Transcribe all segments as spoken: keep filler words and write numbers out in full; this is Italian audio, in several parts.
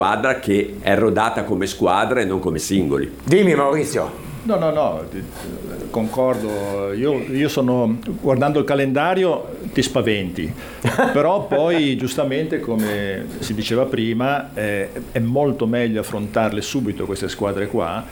squadra che è rodata come squadra e non come singoli. Dimmi Maurizio. No, no, no, concordo. Io, io sono, guardando il calendario ti spaventi, però poi giustamente, come si diceva prima, eh, è molto meglio affrontarle subito queste squadre qua,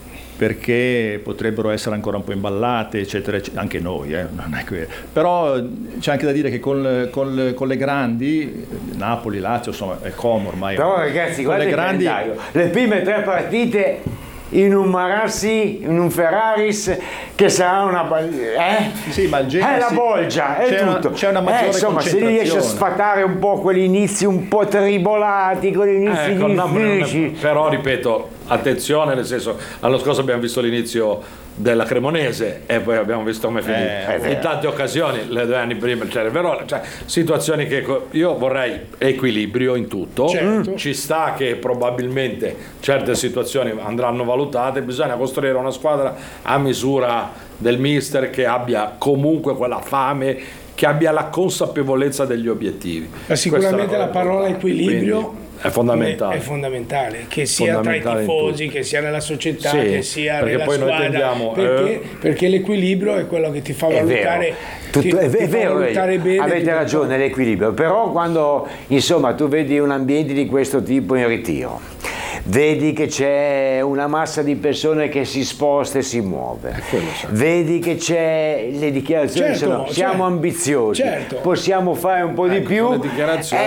perché potrebbero essere ancora un po' imballate, eccetera, eccetera. Anche noi, eh, non è que... però c'è anche da dire che con, con, con le grandi, Napoli, Lazio, insomma, è Como ormai. Però ragazzi, guarda le il grandi... calendario. Le prime tre partite in un Marassi, in un Ferraris, che sarà una eh? Sì, ma il Genoa, è la sì, bolgia, è c'è tutto. Una, c'è una maggiore eh, insomma, se riesce a sfatare un po' quegli inizi un po' tribolati, quegli inizi ecco, difficili. No, però ripeto, attenzione, nel senso, l'anno scorso abbiamo visto l'inizio della Cremonese e poi abbiamo visto come finì eh, in tante occasioni, le due anni prima c'era il Verona, cioè situazioni che io vorrei equilibrio in tutto. Certo. Ci sta che probabilmente certe situazioni andranno valutate, bisogna costruire una squadra a misura del mister, che abbia comunque quella fame, che abbia la consapevolezza degli obiettivi. Ma sicuramente la, la parola equilibrio Quindi, è fondamentale. È fondamentale, che sia tra i tifosi, che sia nella società, sì, che sia nella poi squadra, noi tendiamo, perché, eh... perché l'equilibrio è quello che ti fa valutare. Tutto, ti, è, ti è fa vero, valutare bene, avete ragione, l'equilibrio. Però quando insomma tu vedi un ambiente di questo tipo in ritiro, vedi che c'è una massa di persone che si sposta e si muove, vedi che c'è le dichiarazioni, certo, sono, siamo certo, ambiziosi, certo. possiamo fare un po' ecco, di più, le dichiarazioni.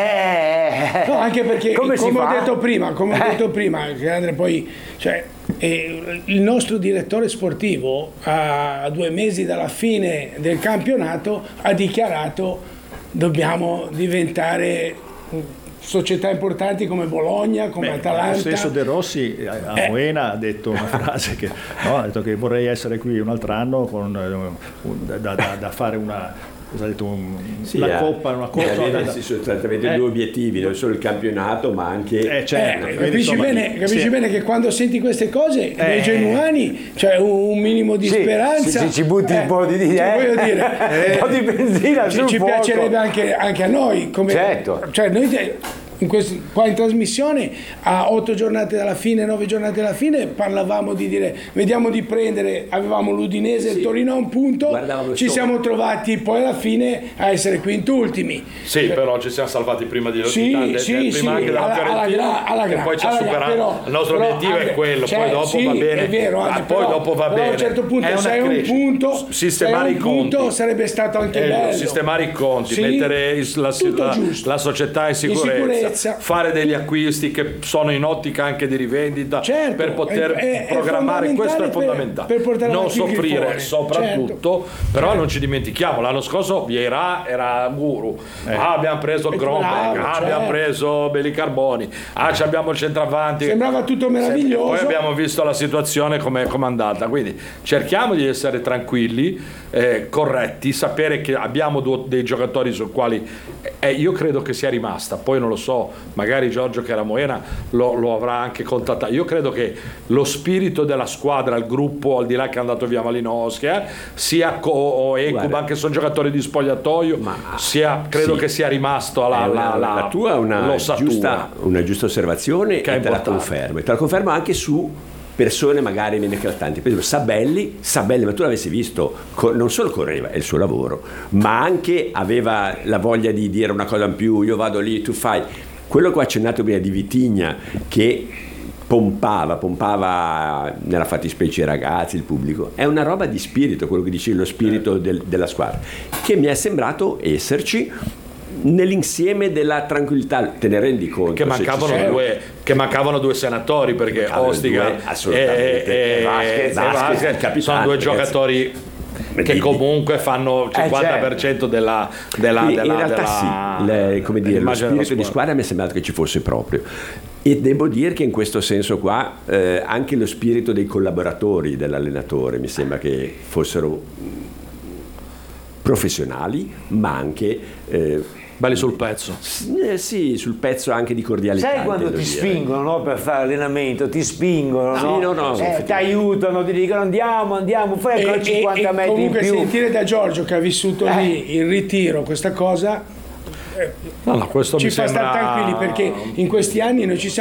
Eh, no, anche perché come, come ho fa? detto prima, come ho eh. detto prima, che Andre poi, cioè, eh, il nostro direttore sportivo a due mesi dalla fine del campionato ha dichiarato: dobbiamo diventare società importanti come Bologna, come Beh, Atalanta. Lo stesso De Rossi a eh. Moena ha detto una frase che no, ha detto che vorrei essere qui un altro anno con, un, da, da, da fare una, cosa ha detto, un, sì, una eh, coppa, una coppa. Eh, da, da, sostanzialmente eh, due obiettivi, non solo il campionato ma anche eh, certo, eh, capisci insomma, bene, capisci sì. bene che quando senti queste cose eh. nei genuani c'è un minimo di sì, speranza, sì, ci butti eh, un po' di, di, cioè, eh, voglio dire, un po' di benzina ci, sul ci fuoco. piacerebbe anche, anche a noi, come, certo. cioè noi in questi, qua in trasmissione a otto giornate dalla fine, nove giornate dalla fine, parlavamo di dire vediamo di prendere, avevamo l'Udinese e sì. il Torino a un punto, Guardavamo ci sopra. siamo trovati poi alla fine a essere quintultimi. Sì, però ci siamo salvati prima di sì, tante, sì, prima sì, anche dalla alla, alla, gra, alla gra, e poi ci ha alla superato. Però, il nostro però, obiettivo anche, è quello, cioè, poi dopo sì, va bene. È vero, anche, ma poi però, dopo va però bene. a un certo punto è sei un punto, sistemare sei i un conti. punto sarebbe stato anche eh, bello. Sistemare i conti, sì, mettere la, la, la società in sicurezza, in sicurezza, fare degli acquisti che sono in ottica anche di rivendita, certo, per poter è, è, programmare, è questo è fondamentale, per, per non soffrire soprattutto, certo. però certo. non ci dimentichiamo, l'anno scorso Vieira era guru, eh. ah, abbiamo preso il Kronberg, ah, certo. abbiamo preso Belli Carboni, ah, abbiamo il centravanti, sembrava tutto meraviglioso, poi abbiamo visto la situazione come è andata, quindi cerchiamo di essere tranquilli, eh, corretti, sapere che abbiamo due, dei giocatori su quali eh, io credo che sia rimasta, poi non lo so, magari Giorgio che era Moena lo, lo avrà anche contattato. Io credo che lo spirito della squadra, il gruppo, al di là che è andato via Malinowski, eh, sia co- o Ecuban, che sono giocatori di spogliatoio, ma sia, credo sì. che sia rimasto alla, una, la, la tua è una giusta, una giusta osservazione che e te la confermo, e te la confermo anche su persone magari meno eclatanti. Per esempio Sabelli, Sabelli, ma tu l'avessi visto, non solo correva, è il suo lavoro, ma anche aveva la voglia di dire una cosa in più, io vado lì, tu fai. Quello che ho accennato prima di Vitigna, che pompava, pompava nella fattispecie i ragazzi, il pubblico, è una roba di spirito, quello che dicevi, lo spirito del, della squadra, che mi è sembrato esserci nell'insieme della tranquillità. Te ne rendi conto? Che mancavano, due, che mancavano due senatori, perché mancavano Ostiga due, assolutamente, e, e Vasquez, Vasquez, Vasquez sono due giocatori che comunque fanno il cinquanta per cento della, della, della, in realtà della, sì, le, come dire, lo spirito squadra. di squadra mi è sembrato che ci fosse proprio, e devo dire che in questo senso qua eh, anche lo spirito dei collaboratori dell'allenatore mi sembra che fossero professionali, ma anche eh, belli sul pezzo. Eh, sì, sul pezzo anche di cordialità. Sai quando ti dire. spingono, no, per fare allenamento, ti spingono, sì, no? no, no, eh, ti aiutano, ti dicono andiamo, andiamo, fai ancora cinquanta e metri in comunque più. sentire da Giorgio che ha vissuto eh. lì in ritiro questa cosa, eh, no, no, questo ci mi fa sembra... stare tranquilli, perché in questi anni noi ci siamo